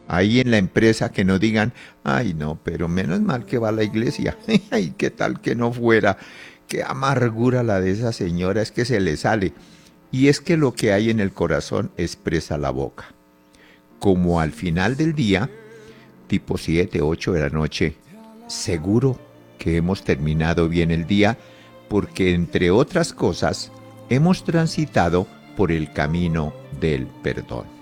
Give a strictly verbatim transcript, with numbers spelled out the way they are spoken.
Ahí en la empresa que no digan, ay no, pero menos mal que va a la iglesia. Ay, qué tal que no fuera. Qué amargura la de esa señora, es que se le sale. Y es que lo que hay en el corazón expresa la boca. Como al final del día, tipo siete, ocho de la noche, seguro que hemos terminado bien el día porque, entre otras cosas, hemos transitado por el camino del perdón.